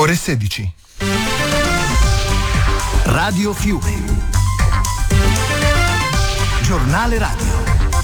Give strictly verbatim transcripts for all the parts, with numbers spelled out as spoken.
Ore sedici. Radio Fiume. Giornale radio.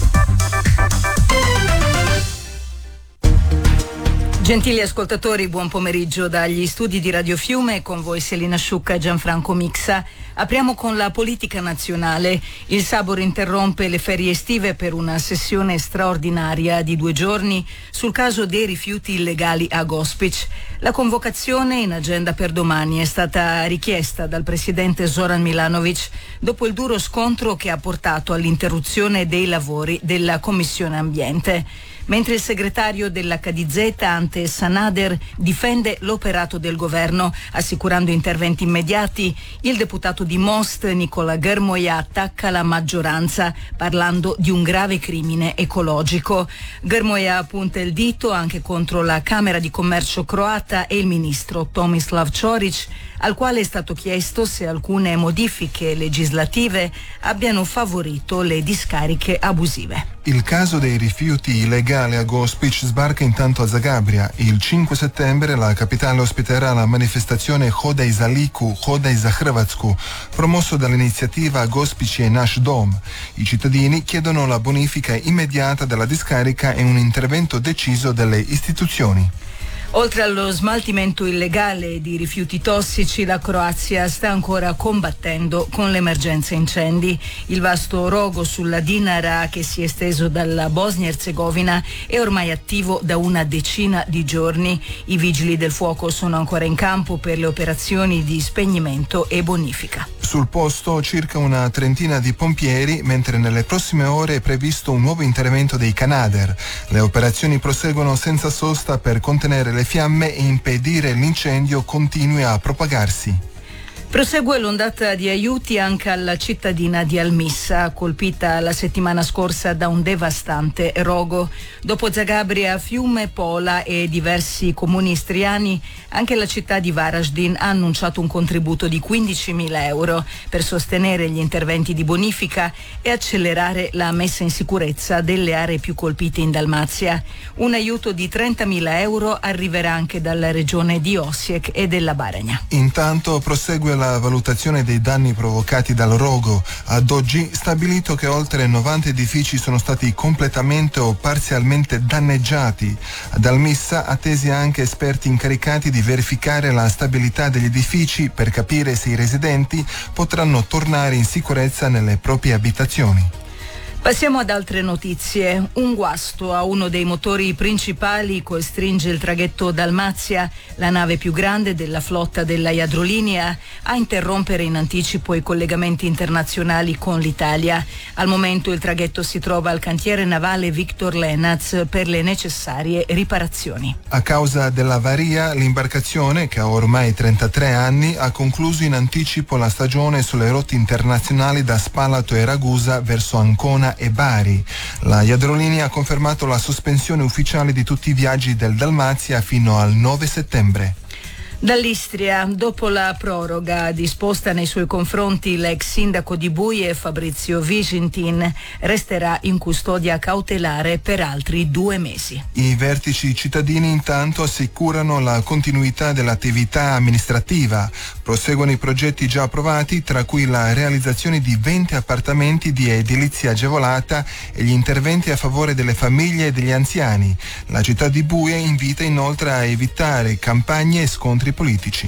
Gentili ascoltatori, buon pomeriggio dagli studi di Radio Fiume, con voi Selina Sciucca e Gianfranco Mixa. Apriamo con la politica nazionale. Il Sabor interrompe le ferie estive per una sessione straordinaria di due giorni sul caso dei rifiuti illegali a Gospić. La convocazione in agenda per domani è stata richiesta dal presidente Zoran Milanovic dopo il duro scontro che ha portato all'interruzione dei lavori della Commissione Ambiente. Mentre il segretario dell'H D Z, Ante Sanader, difende l'operato del governo, assicurando interventi immediati, il deputato di Most, Nicola Grmoja, attacca la maggioranza, parlando di un grave crimine ecologico. Grmoja punta il dito anche contro la Camera di Commercio croata e il ministro Tomislav Ćorić, al quale è stato chiesto se alcune modifiche legislative abbiano favorito le discariche abusive. Il caso dei rifiuti illegali a Gospić sbarca intanto a Zagabria. Il cinque settembre la capitale ospiterà la manifestazione Hodaj za Liku, Hodaj za Hrvatsku, promosso dall'iniziativa Gospić je naš dom. I cittadini chiedono la bonifica immediata della discarica e un intervento deciso delle istituzioni. Oltre allo smaltimento illegale di rifiuti tossici, la Croazia sta ancora combattendo con l'emergenza incendi. Il vasto rogo sulla Dinara, che si è esteso dalla Bosnia-Erzegovina, è ormai attivo da una decina di giorni. I vigili del fuoco sono ancora in campo per le operazioni di spegnimento e bonifica. Sul posto circa una trentina di pompieri, mentre nelle prossime ore è previsto un nuovo intervento dei Canadair. Le operazioni proseguono senza sosta per contenere le le fiamme e impedire l'incendio continui a propagarsi. Prosegue l'ondata di aiuti anche alla cittadina di Almissa, colpita la settimana scorsa da un devastante rogo. Dopo Zagabria, Fiume, Pola e diversi comuni istriani, anche la città di Varaždin ha annunciato un contributo di quindicimila euro per sostenere gli interventi di bonifica e accelerare la messa in sicurezza delle aree più colpite in Dalmazia. Un aiuto di trentamila euro arriverà anche dalla regione di Osijek e della Baranja. Intanto prosegue la valutazione dei danni provocati dal rogo. Ad oggi stabilito che oltre novanta edifici sono stati completamente o parzialmente danneggiati. Ad Almissa attesi anche esperti incaricati di verificare la stabilità degli edifici per capire se i residenti potranno tornare in sicurezza nelle proprie abitazioni. Passiamo ad altre notizie. Un guasto a uno dei motori principali costringe il traghetto Dalmazia, la nave più grande della flotta della Jadrolinija, a interrompere in anticipo i collegamenti internazionali con l'Italia. Al momento il traghetto si trova al cantiere navale Viktor Lenac per le necessarie riparazioni. A causa dell'avaria, l'imbarcazione, che ha ormai trentatré anni, ha concluso in anticipo la stagione sulle rotte internazionali da Spalato e Ragusa verso Ancona e Bari. La Jadrolinija ha confermato la sospensione ufficiale di tutti i viaggi del Dalmazia fino al nove settembre. Dall'Istria, dopo la proroga disposta nei suoi confronti, l'ex sindaco di Buje Fabrizio Visintin resterà in custodia cautelare per altri due mesi. I vertici cittadini intanto assicurano la continuità dell'attività amministrativa. Proseguono i progetti già approvati, tra cui la realizzazione di venti appartamenti di edilizia agevolata e gli interventi a favore delle famiglie e degli anziani. La città di Buje invita inoltre a evitare campagne e scontri politici.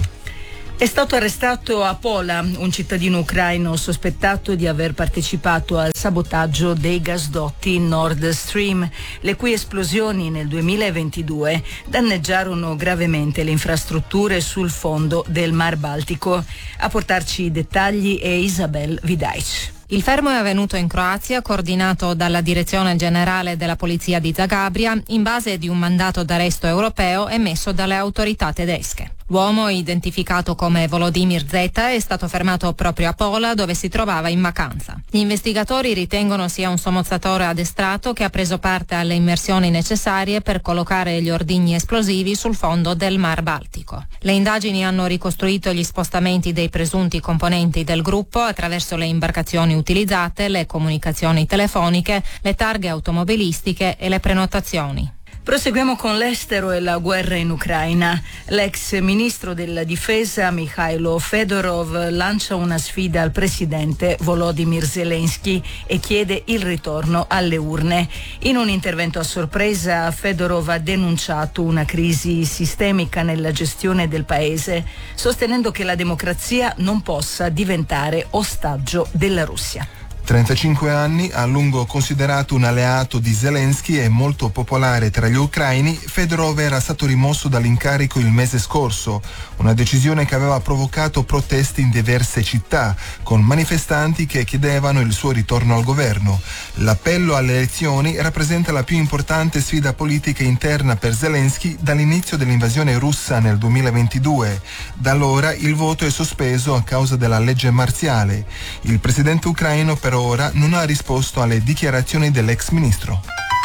È stato arrestato a Pola un cittadino ucraino sospettato di aver partecipato al sabotaggio dei gasdotti Nord Stream, le cui esplosioni nel duemilaventidue danneggiarono gravemente le infrastrutture sul fondo del Mar Baltico. A portarci i dettagli è Isabel Vidaic. Il fermo è avvenuto in Croazia, coordinato dalla Direzione Generale della Polizia di Zagabria, in base di un mandato d'arresto europeo emesso dalle autorità tedesche. L'uomo, identificato come Volodymyr Z, è stato fermato proprio a Pola, dove si trovava in vacanza. Gli investigatori ritengono sia un somozzatore addestrato che ha preso parte alle immersioni necessarie per collocare gli ordigni esplosivi sul fondo del Mar Baltico. Le indagini hanno ricostruito gli spostamenti dei presunti componenti del gruppo attraverso le imbarcazioni utilizzate, le comunicazioni telefoniche, le targhe automobilistiche e le prenotazioni. Proseguiamo con l'estero e la guerra in Ucraina. L'ex ministro della difesa Mikhailo Fedorov lancia una sfida al presidente Volodymyr Zelensky e chiede il ritorno alle urne. In un intervento a sorpresa, Fedorov ha denunciato una crisi sistemica nella gestione del paese, sostenendo che la democrazia non possa diventare ostaggio della Russia. trentacinque anni, a lungo considerato un alleato di Zelensky e molto popolare tra gli ucraini, Fedorov era stato rimosso dall'incarico il mese scorso, una decisione che aveva provocato proteste in diverse città, con manifestanti che chiedevano il suo ritorno al governo. L'appello alle elezioni rappresenta la più importante sfida politica interna per Zelensky dall'inizio dell'invasione russa nel duemilaventidue. Da allora il voto è sospeso a causa della legge marziale. Il presidente ucraino per ora non ha risposto alle dichiarazioni dell'ex ministro.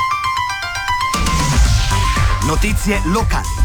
Notizie locali.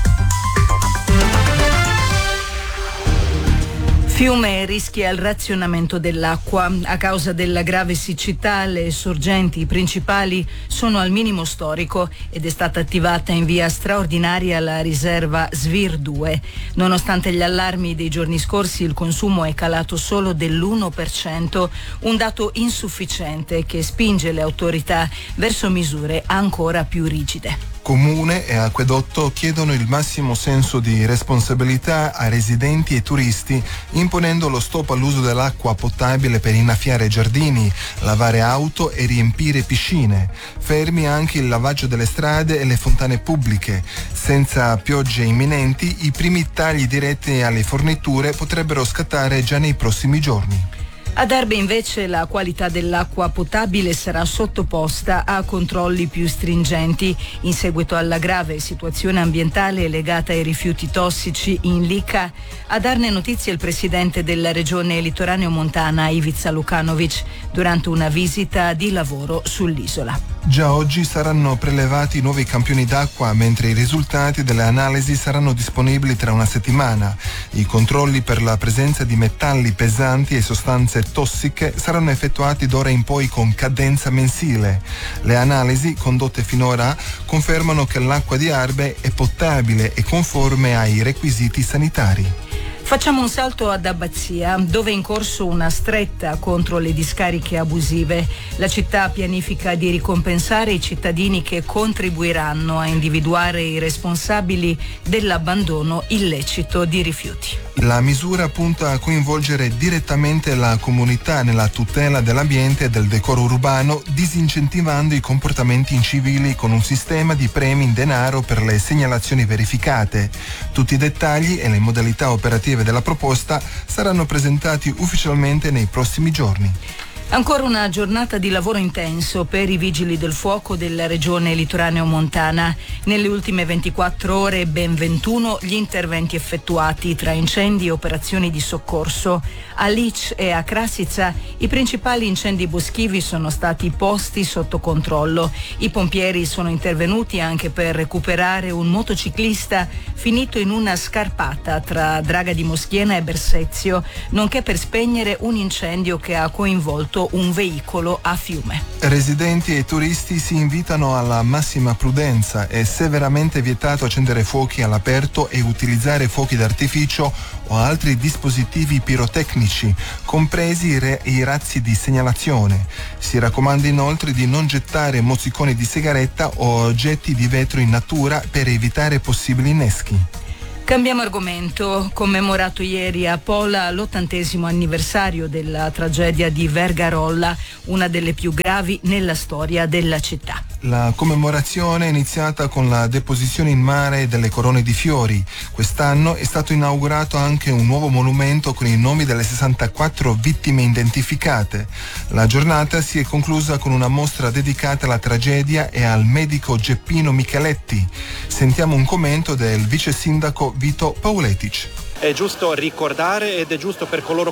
Fiume rischia il razionamento dell'acqua. A causa della grave siccità, le sorgenti principali sono al minimo storico ed è stata attivata in via straordinaria la riserva Svir due. Nonostante gli allarmi dei giorni scorsi, il consumo è calato solo dell'uno per cento, un dato insufficiente che spinge le autorità verso misure ancora più rigide. Comune e acquedotto chiedono il massimo senso di responsabilità a residenti e turisti, imponendo lo stop all'uso dell'acqua potabile per innaffiare giardini, lavare auto e riempire piscine. Fermi anche il lavaggio delle strade e le fontane pubbliche. Senza piogge imminenti, i primi tagli diretti alle forniture potrebbero scattare già nei prossimi giorni. Ad Erbe invece la qualità dell'acqua potabile sarà sottoposta a controlli più stringenti in seguito alla grave situazione ambientale legata ai rifiuti tossici in Lica. A darne notizia il presidente della regione litoraneo montana Ivica Lukanovic durante una visita di lavoro sull'isola. Già oggi saranno prelevati nuovi campioni d'acqua, mentre i risultati delle analisi saranno disponibili tra una settimana. I controlli per la presenza di metalli pesanti e sostanze tossiche saranno effettuati d'ora in poi con cadenza mensile. Le analisi condotte finora confermano che l'acqua di Erbe è potabile e conforme ai requisiti sanitari. Facciamo un salto ad Abbazia, dove è in corso una stretta contro le discariche abusive. La città pianifica di ricompensare i cittadini che contribuiranno a individuare i responsabili dell'abbandono illecito di rifiuti. La misura punta a coinvolgere direttamente la comunità nella tutela dell'ambiente e del decoro urbano, disincentivando i comportamenti incivili con un sistema di premi in denaro per le segnalazioni verificate. Tutti i dettagli e le modalità operative della proposta saranno presentati ufficialmente nei prossimi giorni. Ancora una giornata di lavoro intenso per i vigili del fuoco della regione litoraneo-montana. Nelle ultime ventiquattro ore ben ventuno gli interventi effettuati tra incendi e operazioni di soccorso. A Lic e a Krasica i principali incendi boschivi sono stati posti sotto controllo. I pompieri sono intervenuti anche per recuperare un motociclista finito in una scarpata tra Draga di Moschiena e Bersezio, nonché per spegnere un incendio che ha coinvolto un veicolo a Fiume. Residenti e turisti si invitano alla massima prudenza. È severamente vietato accendere fuochi all'aperto e utilizzare fuochi d'artificio o altri dispositivi pirotecnici, compresi i, re- i razzi di segnalazione. Si raccomanda inoltre di non gettare mozziconi di sigaretta o oggetti di vetro in natura per evitare possibili inneschi. Cambiamo argomento. Commemorato ieri a Pola l'ottantesimo anniversario della tragedia di Vergarolla, una delle più gravi nella storia della città. La commemorazione è iniziata con la deposizione in mare delle corone di fiori. Quest'anno è stato inaugurato anche un nuovo monumento con i nomi delle sessantaquattro vittime identificate. La giornata si è conclusa con una mostra dedicata alla tragedia e al medico Geppino Micheletti. Sentiamo un commento del vice sindaco Vito Pauletic. È giusto ricordare ed è giusto per coloro